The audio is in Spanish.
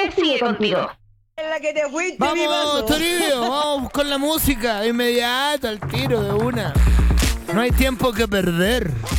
sigue contigo. En la que te fuiste, mi Vamos, vaso. Toribio, vamos con la música. Inmediata, al tiro de una. No hay tiempo que perder.